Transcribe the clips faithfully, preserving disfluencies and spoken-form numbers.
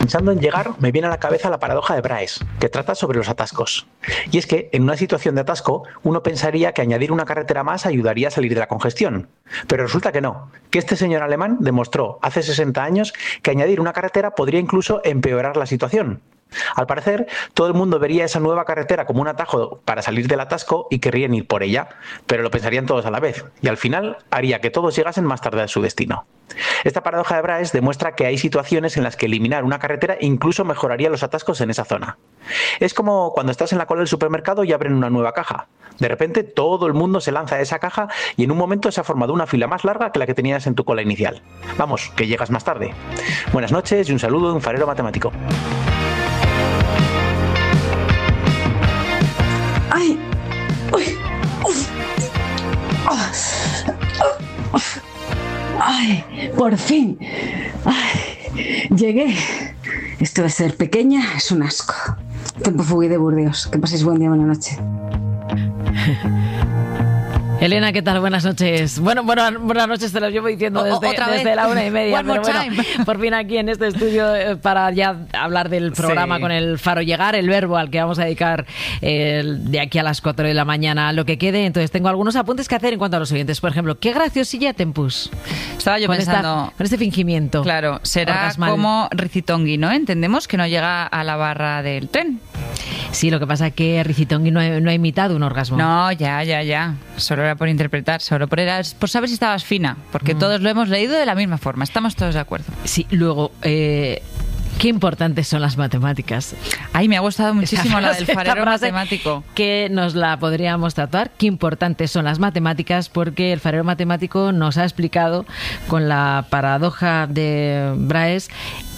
Pensando en llegar, me viene a la cabeza la paradoja de Braes, que trata sobre los atascos. Y es que, en una situación de atasco, uno pensaría que añadir una carretera más ayudaría a salir de la congestión. Pero resulta que no, que este señor alemán demostró hace sesenta años que añadir una carretera podría incluso empeorar la situación. Al parecer, todo el mundo vería esa nueva carretera como un atajo para salir del atasco y querrían ir por ella, pero lo pensarían todos a la vez, y al final haría que todos llegasen más tarde a su destino. Esta paradoja de Braes demuestra que hay situaciones en las que eliminar una carretera incluso mejoraría los atascos en esa zona. Es como cuando estás en la cola del supermercado y abren una nueva caja. De repente todo el mundo se lanza a esa caja y en un momento se ha formado una fila más larga que la que tenías en tu cola inicial. Vamos, que llegas más tarde. Buenas noches y un saludo de un farero matemático. ¡Ay! ¡Uy! ¡Uf! ¡Ay! ¡Por fin! ¡Ay! Llegué. Esto de ser pequeña es un asco. Tempo fugui de Burdeos. Que paséis buen día, buena noche. Elena, ¿qué tal? Buenas noches. Bueno, bueno buenas noches, te lo llevo diciendo desde, desde la una y media. One more pero bueno, time. Por fin aquí en este estudio eh, para ya hablar del programa Sí. con el Faro Llegar, el verbo al que vamos a dedicar eh, de aquí a las cuatro de la mañana lo que quede. Entonces tengo algunos apuntes que hacer en cuanto a los oyentes. Por ejemplo, qué graciosilla Tempus. Estaba yo con pensando... Esta, con este fingimiento. Claro, será orgasmal. como Rizitongui, ¿no? Entendemos que no llega a la barra del tren. Sí, lo que pasa es que Rizitongui no ha, no ha imitado un orgasmo. No, ya, ya, ya. Solo era por interpretar, solo por, era, por saber si estabas fina, porque mm. todos lo hemos leído de la misma forma. Estamos todos de acuerdo. Sí, luego... Eh, qué importantes son las matemáticas. Ay, me ha gustado muchísimo la del farero frase matemático. Que nos la podríamos tatuar. Qué importantes son las matemáticas, porque el farero matemático nos ha explicado con la paradoja de Braes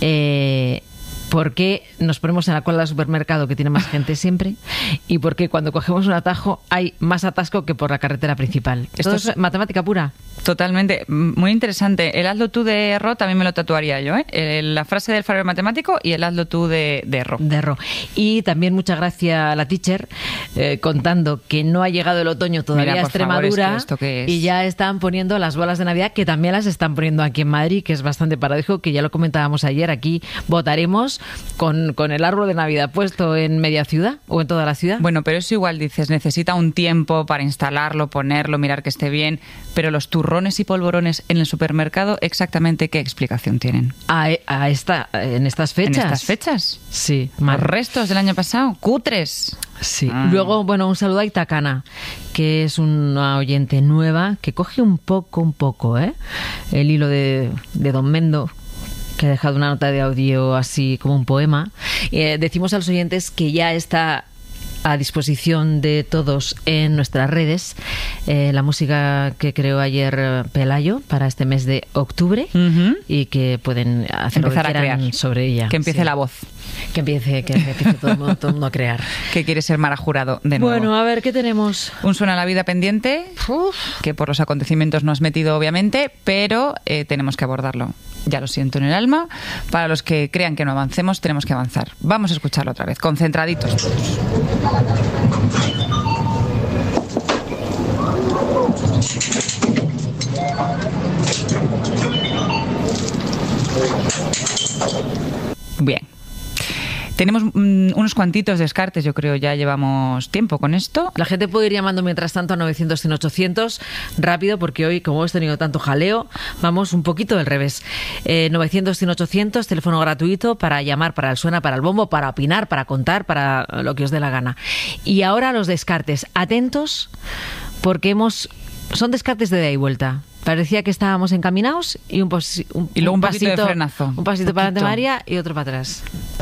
eh, por qué nos ponemos en la cola del supermercado, que tiene más gente siempre, y por qué cuando cogemos un atajo hay más atasco que por la carretera principal. Esto es matemática pura. Totalmente, muy interesante. El hazlo tú de Ro también me lo tatuaría yo, ¿eh? El, la frase del farero matemático y el hazlo tú de, de Ro. De Ro. Y también muchas gracias a la teacher eh, contando que no ha llegado el otoño todavía Mira, a Extremadura, favor, ¿esto qué es? Y ya están poniendo las bolas de Navidad, que también las están poniendo aquí en Madrid, que es bastante paradójico, que ya lo comentábamos ayer. Aquí votaremos con, con el árbol de Navidad puesto en media ciudad o en toda la ciudad. Bueno, pero eso igual dices, necesita un tiempo para instalarlo, ponerlo, mirar que esté bien, pero los turrones y polvorones en el supermercado, ¿exactamente qué explicación tienen? A, a esta, en estas fechas. ¿En estas fechas? Sí. ¿Los restos del año pasado? ¿Cutres? Sí. Ah. Luego, bueno, un saludo a Itacana, que es una oyente nueva, que coge un poco, un poco, ¿eh? el hilo de, de Don Mendo, que ha dejado una nota de audio así como un poema. Eh, decimos a los oyentes que ya está a disposición de todos en nuestras redes eh, la música que creó ayer Pelayo para este mes de octubre, uh-huh. y que pueden hacer empezar lo que a crear sobre ella. Que empiece sí. la voz. Que empiece, que empiece todo, el mundo, todo el mundo a crear. Que quiere ser Mara Jurado de nuevo. Bueno, a ver, ¿qué tenemos? Un Suena la Vida pendiente, Uf. que por los acontecimientos no has metido, obviamente, pero eh, tenemos que abordarlo. Ya lo siento en el alma. Para los que crean que no avancemos, tenemos que avanzar. Vamos a escucharlo otra vez, concentraditos todos. Bien. Tenemos mm, unos cuantitos descartes, yo creo, ya llevamos tiempo con esto. La gente puede ir llamando mientras tanto a novecientos, cien, ochocientos, rápido, porque hoy, como hemos tenido tanto jaleo, vamos un poquito del revés. Eh, novecientos, cien, ochocientos, teléfono gratuito para llamar, para el Suena, para el bombo, para opinar, para contar, para lo que os dé la gana. Y ahora los descartes. Atentos, porque hemos son descartes de ida y vuelta. Parecía que estábamos encaminados y un, posi- un, y luego un, un pasito pasito de frenazo. Un pasito para adelante, María, y otro para atrás.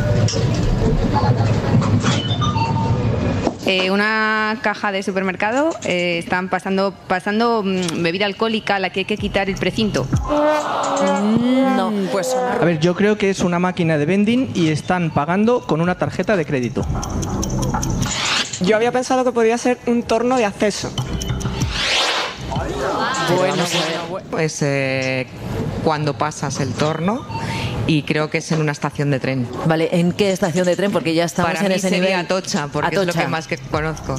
Eh, una caja de supermercado, eh, están pasando pasando mmm, bebida alcohólica a la que hay que quitar el precinto. Mm, no, pues a ver, yo creo que es una máquina de vending y están pagando con una tarjeta de crédito. Yo había pensado que podía ser un torno de acceso. Bueno, bueno, pues eh, cuando pasas el torno, y creo que es en una estación de tren. Vale, ¿en qué estación de tren? Porque ya estamos Para en mí ese sería nivel. Atocha, porque Atocha. es lo que más que conozco.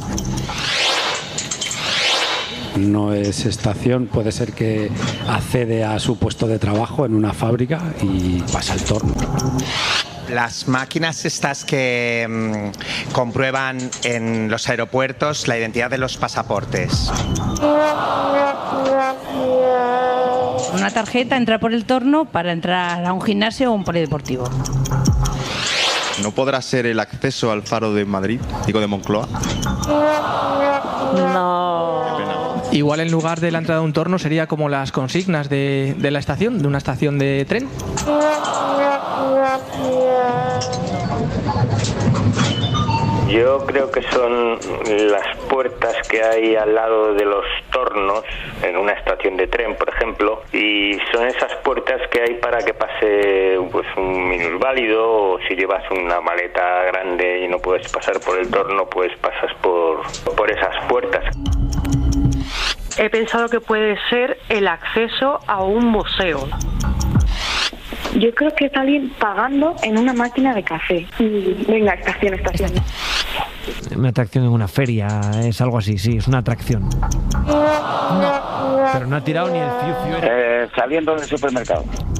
No es estación, puede ser que accede a su puesto de trabajo en una fábrica y pasa el torno. Las máquinas estas que mmm, comprueban en los aeropuertos la identidad de los pasaportes. Una tarjeta, entrar por el torno para entrar a un gimnasio o un polideportivo. ¿No podrá ser el acceso al Faro de Madrid, digo de Moncloa? No. Igual en lugar de la entrada de un torno sería como las consignas de, de la estación, de una estación de tren. Yo creo que son las puertas que hay al lado de los tornos en una estación de tren, por ejemplo, y son esas puertas que hay para que pase pues un minusválido, o si llevas una maleta grande y no puedes pasar por el torno, pues pasas por, por esas puertas. He pensado que puede ser el acceso a un museo. Yo creo que es alguien pagando en una máquina de café. Venga, estación, estación. Una atracción en una feria, es algo así, sí, es una atracción. No, pero no ha tirado ni el fiu fiu. Eh, saliendo del supermercado.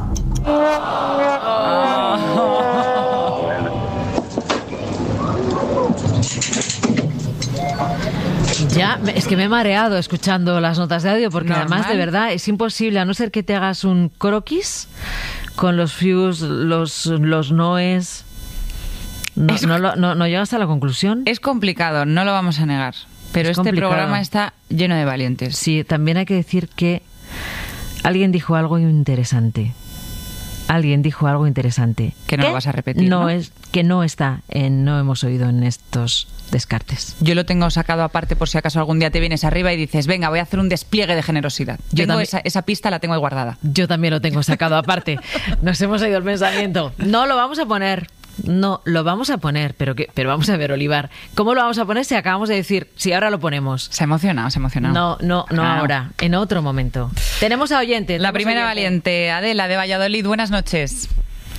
Oh. Ya, es que me he mareado escuchando las notas de audio, porque Normal. Además, de verdad, es imposible, a no ser que te hagas un croquis con los fius, los, los noes. No, Es- no, lo- no, no llegas a la conclusión. Es complicado, no lo vamos a negar. Pero Es este complicado. programa está lleno de valientes. Sí, también hay que decir que alguien dijo algo interesante. Alguien dijo algo interesante. Que no lo vas a repetir, ¿no? Es, que no está en, no hemos oído en estos descartes. Yo lo tengo sacado aparte por si acaso algún día te vienes arriba y dices, venga, voy a hacer un despliegue de generosidad. Yo Tengo también- esa, esa pista, la tengo ahí guardada. Yo también lo tengo sacado aparte. Nos hemos ido el pensamiento. No lo vamos a poner. No, lo vamos a poner, pero que, pero vamos a ver, Olivar, ¿cómo lo vamos a poner si acabamos de decir, si ahora lo ponemos? Se ha emocionado, se ha emocionado. No, no, no Claro. ahora, en otro momento. Tenemos a oyente. La tenemos primera oyente. valiente, Adela de Valladolid, buenas noches.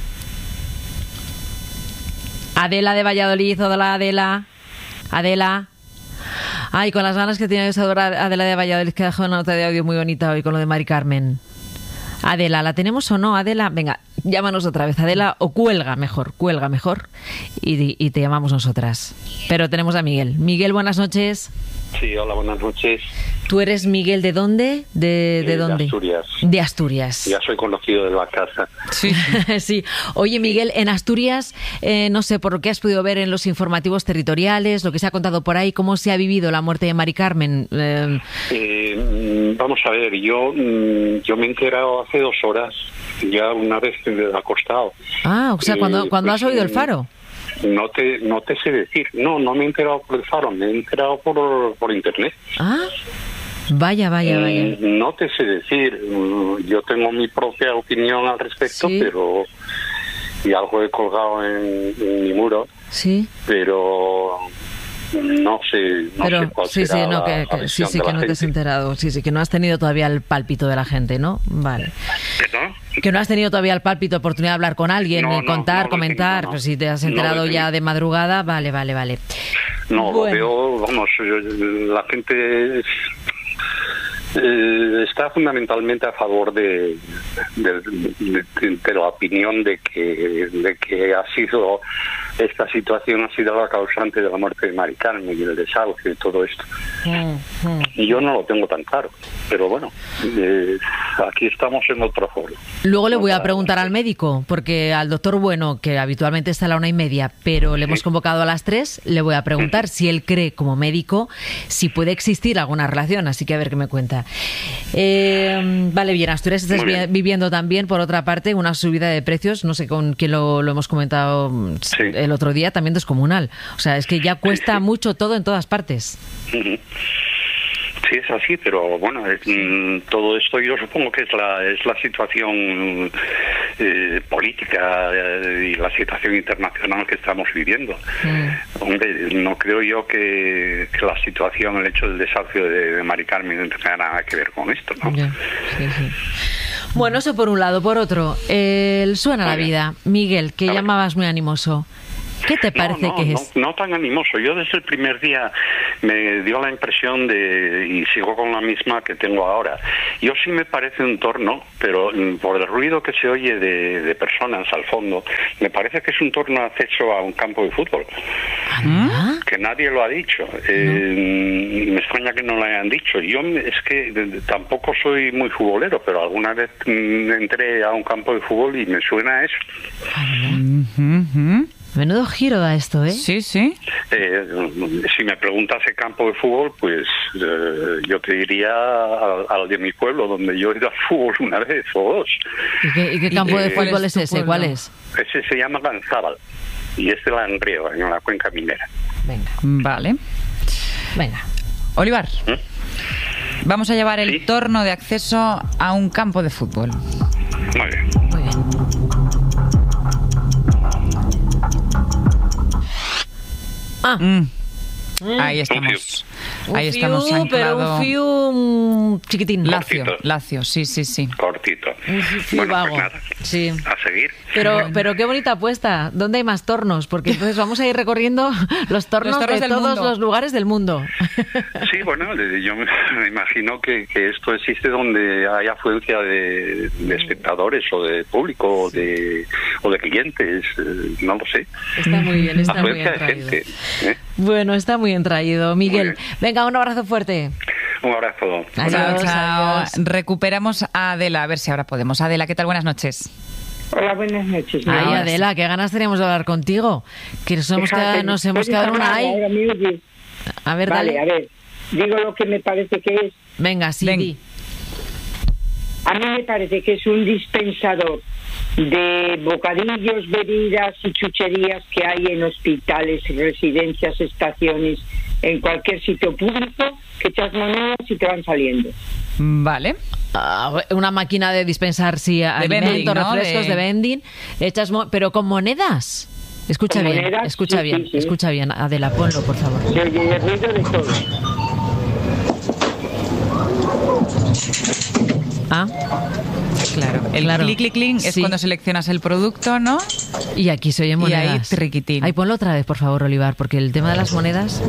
Adela de Valladolid, hola Adela. Adela. Ay, con las ganas que tenía de saludar a Adela de Valladolid, que ha dejado una nota de audio muy bonita hoy con lo de Mari Carmen. Adela, ¿la tenemos o no? Adela, venga, llámanos otra vez, Adela, o cuelga mejor, cuelga mejor y, y te llamamos nosotras. Pero tenemos a Miguel. Miguel, buenas noches. Sí, hola, buenas noches. ¿Tú eres Miguel de dónde? ¿De, de Eh, dónde? De Asturias. De Asturias. Ya soy conocido de la casa. Sí. Sí. Oye, Miguel, en Asturias, eh, no sé, por lo que has podido ver en los informativos territoriales, lo que se ha contado por ahí, ¿cómo se ha vivido la muerte de Mari Carmen? Eh, Eh, mm, vamos a ver, yo mm, yo me he enterado hace dos horas, ya una vez acostado. ah, o sea, Eh, cuando, cuando pues, has oído el mm, faro. No te no te sé decir. No, no me he enterado por el faro, me he enterado por, por internet. Ah, vaya, vaya, vaya. Eh, no te sé decir. Mm, Yo tengo mi propia opinión al respecto, Sí. pero y algo he colgado en, en mi muro, Sí. pero no sé, no Pero sé cuál sí, sí, será no, la- que, la que- sí, versión sí, de que la no te has gente. enterado. Sí, sí, que no has tenido todavía el pálpito de la gente, ¿no? Vale. ¿Perdón? Que no has tenido todavía el pálpito, oportunidad de hablar con alguien, No, eh, no, contar, no lo he comentar. tenido, no. Pues si te has No lo he enterado ya tenido. de madrugada, vale, vale, vale. No, Bueno. lo veo, vamos, yo- la gente eh, está fundamentalmente a favor de, de, de- de la opinión de que, de que ha sido esta situación ha sido la causante de la muerte de Mari Carmen y el desahucio y todo esto. Y yo no lo tengo tan claro, pero bueno, eh, aquí estamos en otro foro. Luego le voy a preguntar al médico, porque al doctor Bueno, que habitualmente está a la una y media, pero le hemos convocado a las tres, le voy a preguntar si él cree como médico si puede existir alguna relación, así que a ver qué me cuenta. Eh, vale, bien, Asturias estás Muy bien. vi- viviendo también, por otra parte, una subida de precios, no sé con quién lo, lo hemos comentado el otro día, también descomunal. O sea, es que ya cuesta mucho todo en todas partes. Ujú. Sí, es así, pero bueno, es, mm, todo esto yo supongo que es la es la situación eh, política eh, y la situación internacional que estamos viviendo. Hombre, no creo yo que, que la situación, el hecho del desahucio de, de Mari Carmen tenga nada que ver con esto, ¿no? Ya, sí, sí. Bueno, eso por un lado. Por otro, el Suena la Muy bien. vida. Miguel, que llamabas muy animoso. ¿Qué te parece no, no, que no, es? No tan animoso. Yo desde el primer día me dio la impresión de, y sigo con la misma que tengo ahora, yo sí me parece un torno, pero por el ruido que se oye de, de personas al fondo, me parece que es un torno de acceso a un campo de fútbol. ¿Ah? Que nadie lo ha dicho. Eh, me extraña que no lo hayan dicho. Yo es que de, de, tampoco soy muy futbolero, pero alguna vez mm, entré a un campo de fútbol y me suena a eso. Uh-huh. Menudo giro da esto, ¿eh? Sí, sí. Eh, si me preguntas el campo de fútbol, pues eh, yo te diría al, al de mi pueblo, donde yo he ido al fútbol una vez o dos. ¿Y qué, y qué campo ¿Y de qué, fútbol es, es ese? ¿Cuál es? Ese se llama Lanzábal y es de Langreo, en la cuenca minera. Venga. Vale. Venga. Olivar, ¿Eh? vamos a llevar el ¿Sí? torno de acceso a un campo de fútbol. Muy bien. Muy bien. Ah. Mm. Mm. Ahí estamos. Un Ahí fiu, estamos anclado. pero un fiu mm, chiquitín. Lacio, lacio, sí, sí, sí. Cortito. Un fiu Bueno, vago. pues nada. Sí. A seguir. Pero, pero qué bonita apuesta. ¿Dónde hay más tornos? Porque entonces vamos a ir recorriendo los tornos, Los tornos de del todos mundo. los lugares del mundo. Sí, bueno, yo me, me imagino que, que esto existe donde hay afluencia de, de espectadores o de público o de, o de clientes, eh, no lo sé. Está muy bien, está muy Afluencia bien de traído. gente. ¿eh? Bueno, está muy bien traído, Miguel. Muy bien. Venga, un abrazo fuerte. Un abrazo. Adiós, Chao, chao. adiós. Recuperamos a Adela, a ver si ahora podemos. Adela, ¿qué tal? Buenas noches. Hola, buenas noches. Ay, Ahora Adela, qué ganas teníamos de hablar contigo. Que nos hemos Fíjate, quedado, nos hemos ¿puedes quedado en una hablar? ay. Ahora me oyes. A ver, Vale, dale. a ver, digo lo que me parece que es. Venga, sí, Ven. di. A mí me parece que es un dispensador de bocadillos, bebidas y chucherías que hay en hospitales, residencias, estaciones, en cualquier sitio público, que echas monedas y te van saliendo. Vale. Ah, una máquina de dispensar, sí, alimentos, vending, ¿no? refrescos, De- de, vending. Echas mo- pero con monedas. Escucha Con bien, monedas, escucha sí, bien, sí, sí. escucha bien. Adela, ponlo, por favor. Se oye el ruido de todo. Ah, Claro. El Claro. clic, clic, clic es Sí. cuando seleccionas el producto, ¿no? y aquí se oyen Y ahí, monedas. triquitín. Ahí ponlo otra vez, por favor, Olivar, porque el tema de las monedas...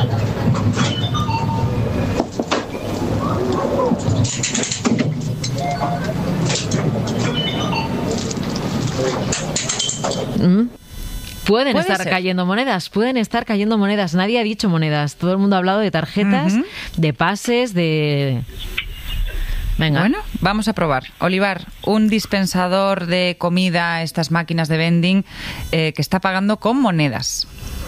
Mm. Pueden Puede estar ser. cayendo monedas, pueden estar cayendo monedas. Nadie ha dicho monedas. Todo el mundo ha hablado de tarjetas, Ujú. de pases, de... Venga. Bueno, vamos a probar. Olivar, un dispensador de comida, estas máquinas de vending, eh, que está pagando con monedas.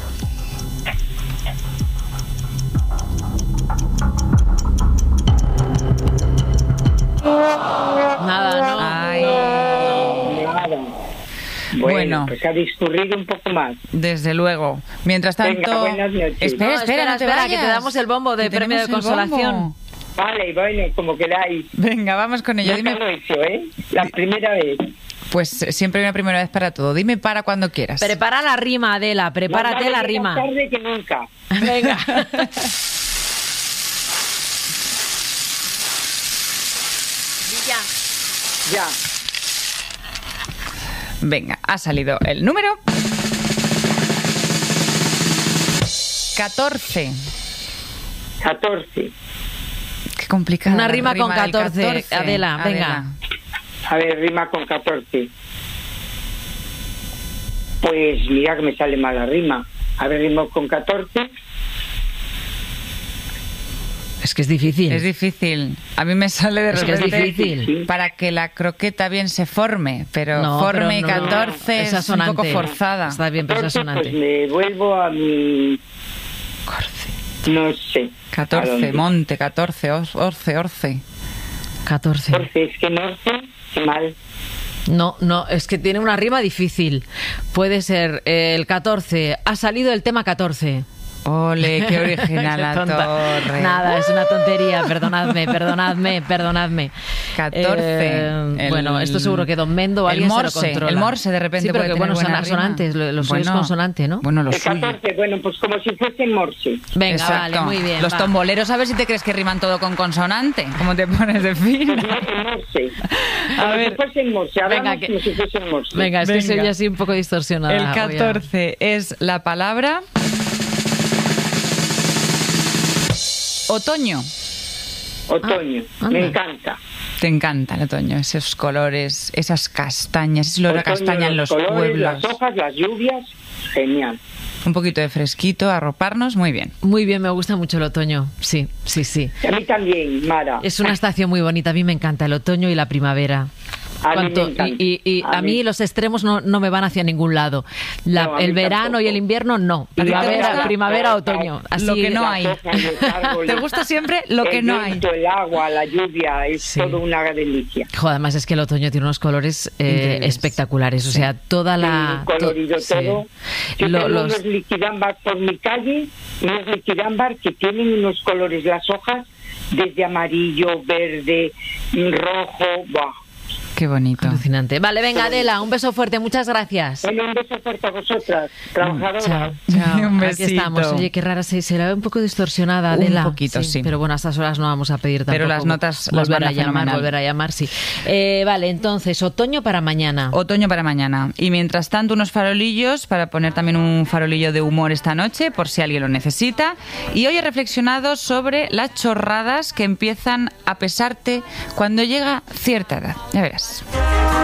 Nada, no. Ay. Nada. Bueno, Bueno. pues ha discurrido un poco más. Desde luego. Mientras tanto... Venga, buenas noches. Espera, No, espera, no te espera, vayas. que te damos el bombo de Que premio de tenemos el consolación. bombo. Vale, bueno, como queráis. Venga, vamos con ello. Nunca Dime, lo he hecho, ¿eh? La primera vez. pues eh, siempre hay una primera vez para todo. Dime para cuando quieras. Prepara la rima, Adela, prepárate Más vale la que rima. más tarde que nunca. Venga. Ya. Venga, ha salido el número catorce. catorce. Qué complicado. Una rima con catorce, Adela, venga. A ver, rima con catorce. Pues mira que me sale mal la rima. A ver, rimo con catorce. Es que es difícil. Es difícil. A mí me sale de Es que es repente difícil. para que la croqueta bien se forme, pero No, forme pero no. catorce Es es un asonante. poco forzada. Está bien, pero es catorce, asonante. pues me vuelvo a mi... No sé. ¿a catorce, dónde? monte, catorce, os- orce, orce. catorce. catorce, es que no sé, qué mal. No, no, es que tiene una rima difícil. Puede ser eh, el catorce. Ha salido el tema catorce. Ole, qué original la Tonta. torre. Nada, es una tontería, perdonadme, perdonadme, perdonadme. catorce. Eh, El- bueno, esto seguro que Don Mendo o el alguien se morse, lo controla. el morse de repente Sí, pero puede que tener bueno, son buena rima. asonantes, lo, lo suyo es Bueno, consonante, ¿no? Bueno, lo El suyo. catorce, bueno, pues como si fuese morse. Venga, Exacto. vale, muy bien. Los va. tomboleros, a ver si te crees que riman todo con consonante. ¿Cómo te pones de fina? El morse. A Como ver. si fuese el morse. Hablamos Venga, que- como si fuese el morse. Venga, es que Venga. soy así un poco distorsionada. El voy a- catorce es la palabra otoño. Otoño. Ah, Me anda. encanta. Te encanta el otoño, esos colores, esas castañas, ese olor a Otoño, castaña en los colores, pueblos. las hojas, las lluvias. Genial. Un poquito de fresquito, arroparnos, muy bien. Muy bien, me gusta mucho el otoño. Sí, sí, sí. A mí también, Mara. Es una estación muy bonita. A mí me encanta el otoño y la primavera. A mí Cuanto- me encanta. y y- y A a, mí, mí. los extremos no, no me van hacia ningún lado. La- No, a mí el verano tampoco. y el invierno no. ¿A ti te Primavera, gusta? primavera, otoño. Así, Lo que no hay. Las hojas, los árboles, ¿Te gusta siempre lo que el no hay? viento, el agua, la lluvia, es Sí. todo una delicia. Joder, además es que el otoño tiene unos colores eh, Increíbles. espectaculares. O sea, toda la. Sí, colorido to- sí. todo. Yo Lo- tengo los- unos liquidámbar por mi calle, unos liquidámbar que tienen unos colores, las hojas, desde amarillo, verde, rojo, ¡buah! Qué bonito. Alucinante. Vale, venga, Adela, un beso fuerte. Muchas gracias. Bueno, un beso fuerte a vosotras, trabajadoras. Chao, chao. Un Aquí besito. estamos. Oye, qué rara, se, se la ve un poco distorsionada, Adela. Un poquito, sí. Pero bueno, a estas horas no vamos a pedir tampoco. Pero las notas las volver manda a llamar, fenomenal. volver a llamar, sí. Eh, vale, entonces, otoño para mañana. Otoño para mañana. Y mientras tanto, unos farolillos para poner también un farolillo de humor esta noche, por si alguien lo necesita. Y hoy he reflexionado sobre las chorradas que empiezan a pesarte cuando llega cierta edad. Ya verás.